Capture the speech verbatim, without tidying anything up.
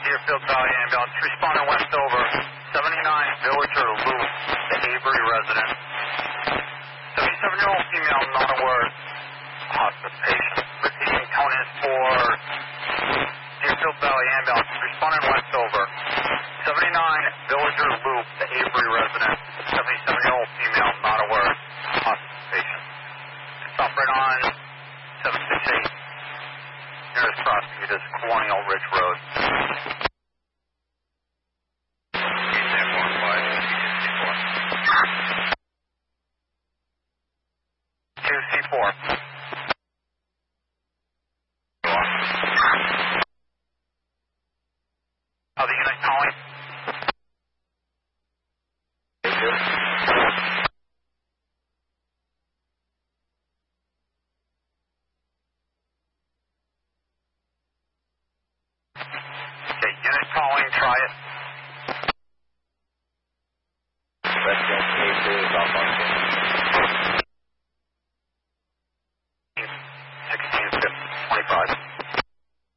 Deerfield Valley ambulance. Responding Westover, seventy-nine Villager Loop, the Avery resident. seventy-seven-year-old female, not aware, hospice patient. Repeating, tone is for Deerfield Valley ambulance. Responding Westover, seventy-nine Villager Loop, the Avery resident. seventy-seven-year-old female, not aware, hospice patient. Stop right on seven six eight. Nearest prosecutor is Colonial Ridge Road. two C four. How the unit calling? Okay, unit calling, try it. Resident K two is off on